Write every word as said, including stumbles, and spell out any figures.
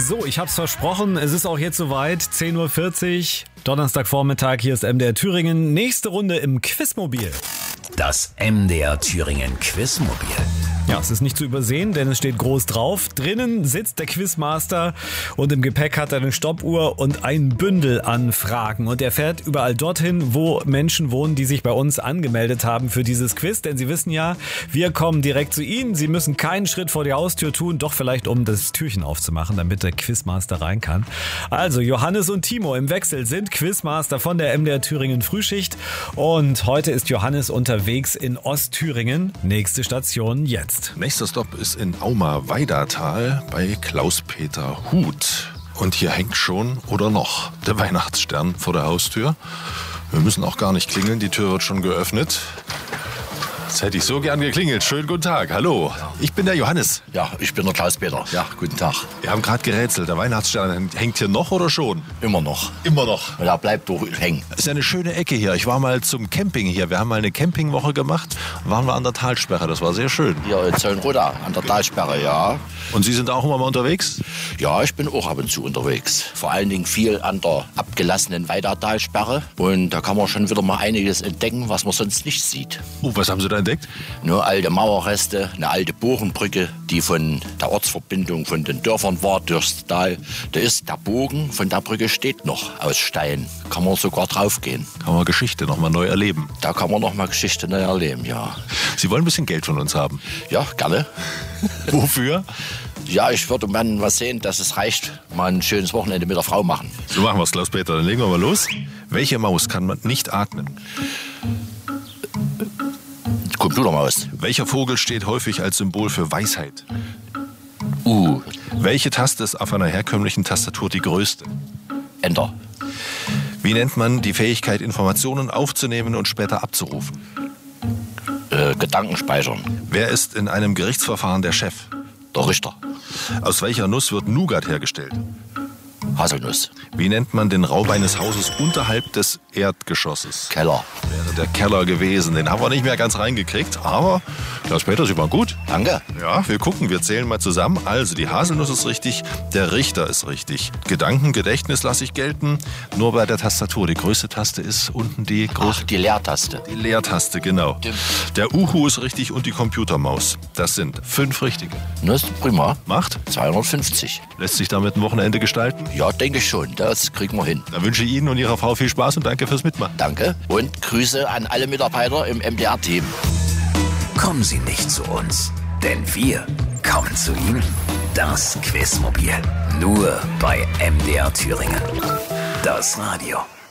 So, ich hab's versprochen, es ist auch jetzt soweit, zehn Uhr vierzig, Donnerstagvormittag, hier ist M D R Thüringen. Nächste Runde im Quizmobil. Das M D R Thüringen Quizmobil. Ja, es ist nicht zu übersehen, denn es steht groß drauf. Drinnen sitzt der Quizmaster und im Gepäck hat er eine Stoppuhr und ein Bündel an Fragen. Und er fährt überall dorthin, wo Menschen wohnen, die sich bei uns angemeldet haben für dieses Quiz. Denn Sie wissen ja, wir kommen direkt zu Ihnen. Sie müssen keinen Schritt vor die Haustür tun, doch vielleicht um das Türchen aufzumachen, damit der Quizmaster rein kann. Also Johannes und Timo im Wechsel sind Quizmaster von der M D R Thüringen Frühschicht. Und heute ist Johannes unterwegs in Ostthüringen. Nächste Station jetzt. Nächster Stopp ist in Auma-Weidatal bei Klaus-Peter Huth. Und hier hängt schon oder noch der Weihnachtsstern vor der Haustür. Wir müssen auch gar nicht klingeln, die Tür wird schon geöffnet. Jetzt hätte ich so gern geklingelt. Schönen guten Tag, hallo. Ich bin der Johannes. Ja, ich bin der Klaus-Peter. Ja, guten Tag. Wir haben gerade gerätselt, der Weihnachtsstern hängt hier noch oder schon? Immer noch. Immer noch. Und er bleibt doch hängen. Das ist ja eine schöne Ecke hier. Ich war mal zum Camping hier. Wir haben mal eine Campingwoche gemacht. Waren wir an der Talsperre. Das war sehr schön. Hier in Zöllenroda, an der Talsperre, ja. Und Sie sind auch immer mal unterwegs? Ja, ich bin auch ab und zu unterwegs. Vor allen Dingen viel an der abgelassenen Weidatalsperre. Und da kann man schon wieder mal einiges entdecken, was man sonst nicht sieht. Oh, was haben Sie da entdeckt? Nur alte Mauerreste, eine alte Bogenbrücke, die von der Ortsverbindung von den Dörfern war durchs Tal. Da ist der Bogen von der Brücke steht noch aus Stein. Kann man sogar draufgehen. Kann man Geschichte noch mal neu erleben. Da kann man noch mal Geschichte neu erleben, ja. Sie wollen ein bisschen Geld von uns haben? Ja, gerne. Wofür? Ja, ich würde mal was sehen, dass es reicht, mal ein schönes Wochenende mit der Frau machen. So machen wir es, Klaus-Peter. Dann legen wir mal los. Welche Maus kann man nicht atmen? Computermaus. Welcher Vogel steht häufig als Symbol für Weisheit? Uh. Welche Taste ist auf einer herkömmlichen Tastatur die größte? Enter. Wie nennt man die Fähigkeit, Informationen aufzunehmen und später abzurufen? Äh, Gedankenspeichern. Wer ist in einem Gerichtsverfahren der Chef? Der Richter. Aus welcher Nuss wird Nougat hergestellt? Haselnuss. Wie nennt man den Raum eines Hauses unterhalb des Erdgeschosses? Keller. Wäre der Keller gewesen. Den haben wir nicht mehr ganz reingekriegt, aber Klaus-Peter, Sie waren gut. Danke. Ja, wir gucken, wir zählen mal zusammen. Also, die Haselnuss ist richtig, der Richter ist richtig. Gedankengedächtnis lasse ich gelten, nur bei der Tastatur. Die größte Taste ist unten die große... Ach, die Leertaste. Die Leertaste, genau. Stimmt. Der Uhu ist richtig und die Computermaus. Das sind fünf richtige. Das ist prima. Macht? zweihundertfünfzig. Lässt sich damit ein Wochenende gestalten? Ja, denke ich schon. Das kriegen wir hin. Dann wünsche ich Ihnen und Ihrer Frau viel Spaß und danke fürs Mitmachen. Danke und Grüße an alle Mitarbeiter im M D R-Team. Kommen Sie nicht zu uns, denn wir kommen zu Ihnen. Das Quizmobil. Nur bei M D R Thüringen. Das Radio.